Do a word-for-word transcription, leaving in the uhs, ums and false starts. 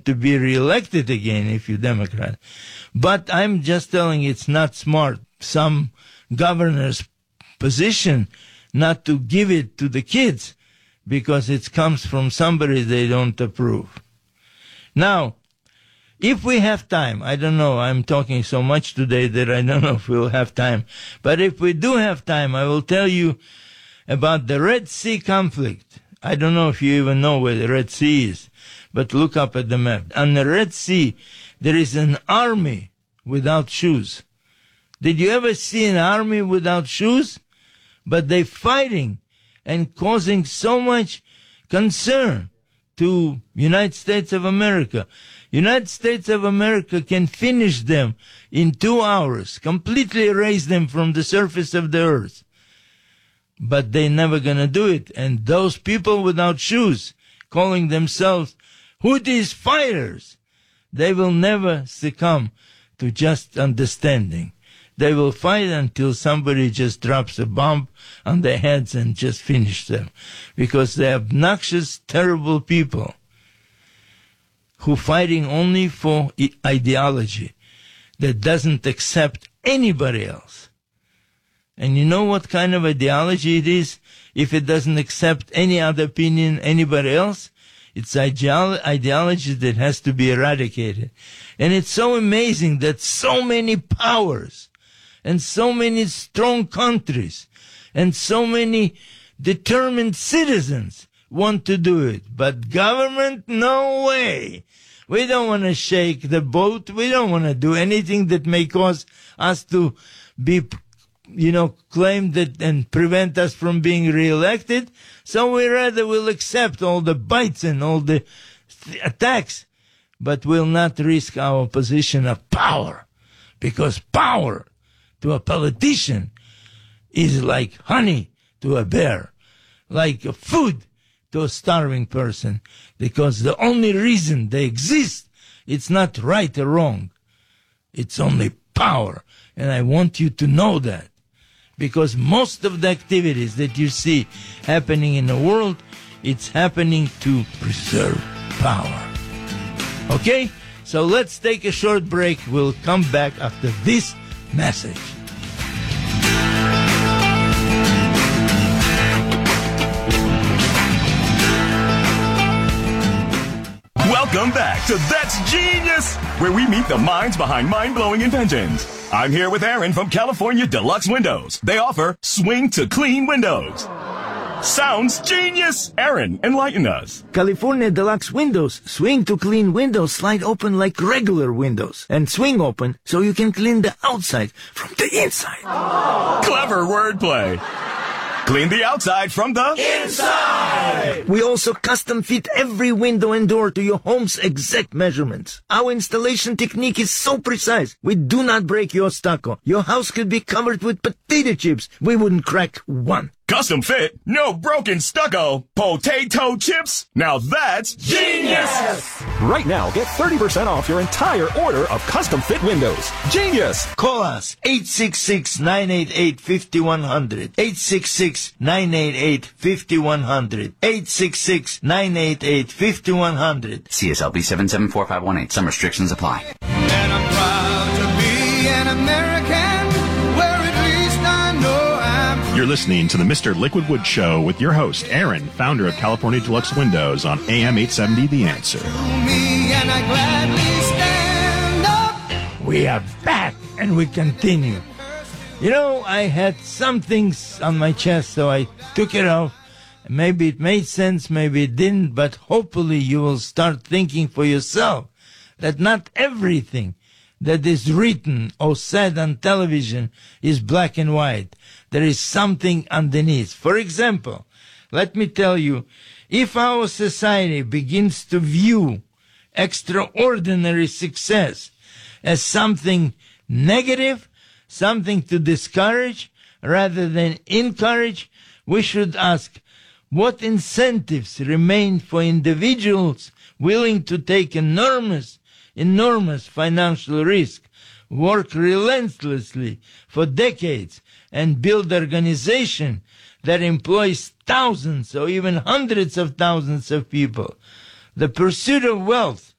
to be reelected again if you're Democrat. But I'm just telling you, it's not smart. Some governor's position not to give it to the kids because it comes from somebody they don't approve. Now, if we have time, I don't know, I'm talking so much today that I don't know if we'll have time. But if we do have time, I will tell you about the Red Sea conflict. I don't know if you even know where the Red Sea is, but look up at the map. On the Red Sea, there is an army without shoes. Did you ever see an army without shoes? But they're fighting and causing so much concern to United States of America. United States of America can finish them in two hours, completely erase them from the surface of the earth. But they're never gonna do it. And those people without shoes, calling themselves Houthis fighters, they will never succumb to just understanding. They will fight until somebody just drops a bomb on their heads and just finish them. Because they're obnoxious, terrible people who fighting only for ideology that doesn't accept anybody else. And you know what kind of ideology it is if it doesn't accept any other opinion, anybody else? It's ideology that has to be eradicated. And it's so amazing that so many powers and so many strong countries and so many determined citizens want to do it. But government, no way. We don't want to shake the boat. We don't want to do anything that may cause us to be, you know, claimed that and prevent us from being reelected. So we rather will accept all the bites and all the th- attacks, but will not risk our position of power, because power to a politician is like honey to a bear, like food to a starving person, because the only reason they exist, it's not right or wrong. It's only power. And I want you to know that, because most of the activities that you see happening in the world, it's happening to preserve power. Okay? So let's take a short break. We'll come back after this message. Welcome back to That's Genius, where we meet the minds behind mind-blowing inventions. I'm here with Aaron from California Deluxe Windows. They offer swing to clean windows. Sounds genius! Aaron, enlighten us. California Deluxe Windows. Swing to clean windows slide open like regular windows. And swing open so you can clean the outside from the inside. Oh. Clever wordplay. Clean the outside from the inside! We also custom fit every window and door to your home's exact measurements. Our installation technique is so precise, we do not break your stucco. Your house could be covered with potato chips. We wouldn't crack one. Custom fit, no broken stucco, potato chips. Now that's genius! Right now, get thirty percent off your entire order of custom fit windows. Genius! Call us, eight six six, nine eight eight, five one zero zero, eight six six, nine eight eight, five one zero zero, eight six six, nine eight eight, five one zero zero. C S L B seven seven four five one eight. Some restrictions apply. And I'm proud to be an American, where at least I know I'm. You're listening to the Mister Liquid Wood Show with your host, Aaron, founder of California Deluxe Windows on A M eight seventy The Answer. Me and I gladly stand up. We are back and we continue. You know, I had some things on my chest, so I took it off. Maybe it made sense, maybe it didn't, but hopefully you will start thinking for yourself that not everything that is written or said on television is black and white. There is something underneath. For example, let me tell you, if our society begins to view extraordinary success as something negative, something to discourage rather than encourage, we should ask, what incentives remain for individuals willing to take enormous, enormous financial risk, work relentlessly for decades, and build organization that employs thousands or even hundreds of thousands of people? The pursuit of wealth